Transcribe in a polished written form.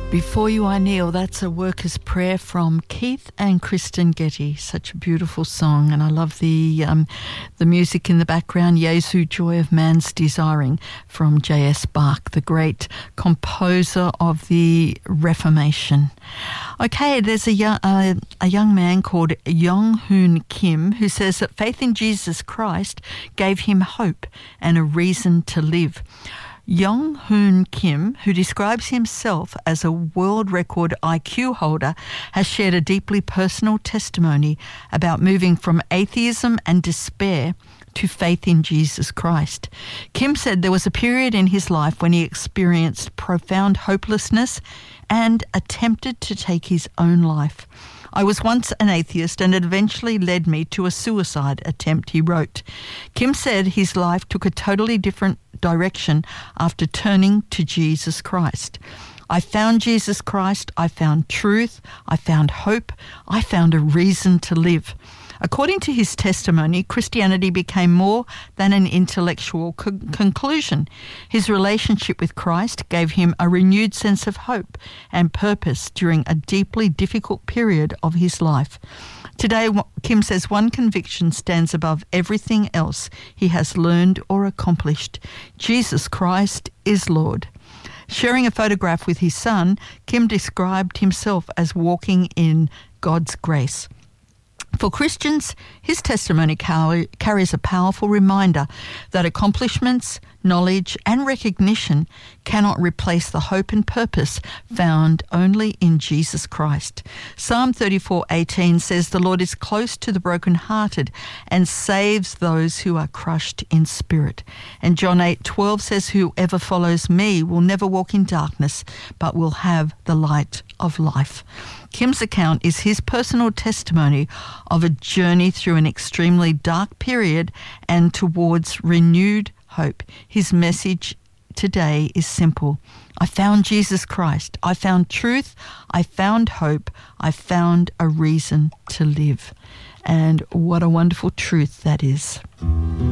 Before You I Kneel, that's a worker's prayer from Keith and Kristen Getty. Such a beautiful song, and I love the music in the background. Jesu, Joy of Man's Desiring, from J.S. Bach, the great composer of the Reformation. Okay, there's a young man called Young Hoon Kim who says that faith in Jesus Christ gave him hope and a reason to live. Young Hoon Kim, who describes himself as a world record IQ holder, has shared a deeply personal testimony about moving from atheism and despair to faith in Jesus Christ. Kim said there was a period in his life when he experienced profound hopelessness and attempted to take his own life. I was once an atheist and it eventually led me to a suicide attempt, he wrote. Kim said his life took a totally different direction after turning to Jesus Christ. I found Jesus Christ, I found truth, I found hope, I found a reason to live. According to his testimony, Christianity became more than an intellectual conclusion. His relationship with Christ gave him a renewed sense of hope and purpose during a deeply difficult period of his life. Today, Kim says one conviction stands above everything else he has learned or accomplished. Jesus Christ is Lord. Sharing a photograph with his son, Kim described himself as walking in God's grace. For Christians, his testimony carries a powerful reminder that accomplishments, knowledge and recognition cannot replace the hope and purpose found only in Jesus Christ. Psalm 34:18 says, "The Lord is close to the brokenhearted and saves those who are crushed in spirit." And John 8:12 says, "Whoever follows me will never walk in darkness, but will have the light of life." Kim's account is his personal testimony of a journey through an extremely dark period and towards renewed hope. His message today is simple. I found Jesus Christ. I found truth. I found hope. I found a reason to live. And what a wonderful truth that is.